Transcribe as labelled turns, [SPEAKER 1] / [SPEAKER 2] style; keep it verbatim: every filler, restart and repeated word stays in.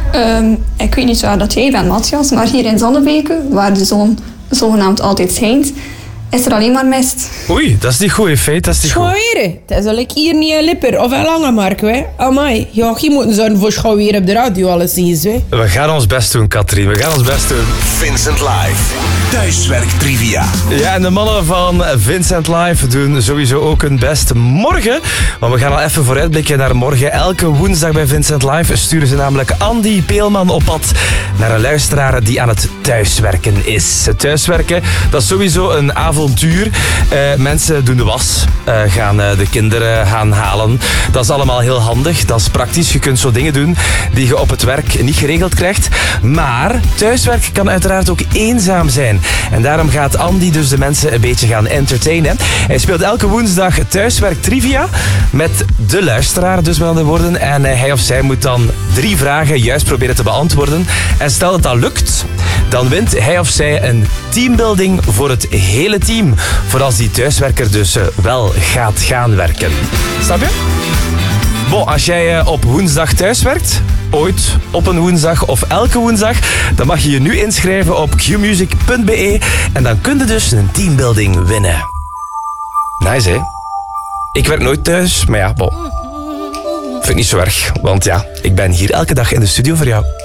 [SPEAKER 1] Um, ik weet niet waar dat jij bent, Matthias, maar hier in Zonnebeke, waar de zon zogenaamd altijd schijnt, is er alleen maar mist.
[SPEAKER 2] Oei, dat is niet goed, in feite. Dat is niet goed.
[SPEAKER 3] Schouweren, dat zal ik hier niet in Lipper of in Langemark, hè. Amai, ja, je moet zorgen voor schouweren op de radio alles zien, hè.
[SPEAKER 2] We gaan ons best doen, Katrien. We gaan ons best doen.
[SPEAKER 4] Vincent Live. Thuiswerk trivia.
[SPEAKER 2] Ja, en de mannen van Vincent Live doen sowieso ook hun best morgen. Want we gaan al even vooruitblikken naar morgen. Elke woensdag bij Vincent Live sturen ze namelijk Andy Peelman op pad naar een luisteraar die aan het thuiswerken is. Het thuiswerken, dat is sowieso een avontuur. Uh, mensen doen de was, uh, gaan uh, de kinderen gaan halen. Dat is allemaal heel handig, dat is praktisch. Je kunt zo dingen doen die je op het werk niet geregeld krijgt. Maar thuiswerken kan uiteraard ook eenzaam zijn. En daarom gaat Andy dus de mensen een beetje gaan entertainen. Hij speelt elke woensdag thuiswerk trivia met de luisteraar, dus met andere woorden. En hij of zij moet dan drie vragen juist proberen te beantwoorden. En stel dat dat lukt, dan wint hij of zij een teambuilding voor het hele team. Voor als die thuiswerker dus wel gaat gaan werken. Snap je? Bon, als jij op woensdag thuiswerkt, ooit op een woensdag of elke woensdag, dan mag je je nu inschrijven op q music punt b e en dan kun je dus een teambuilding winnen. Nice, hè? Ik werk nooit thuis, maar ja, bon. Vind ik niet zo erg, want ja, ik ben hier elke dag in de studio voor jou.